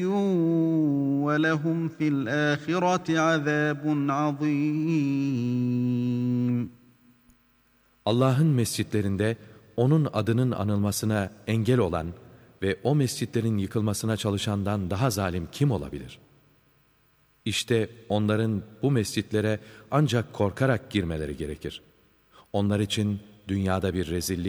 وَلَهُمْ فِي الْآخِرَةِ عَذَابٌ عَظِيمٌ. Allah'ın mescitlerinde onun adının anılmasına engel olan ve o mescitlerin yıkılmasına çalışandan daha zalim kim olabilir? İşte onların bu mescitlere ancak korkarak girmeleri gerekir. Onlar için dünyada bir rezillik,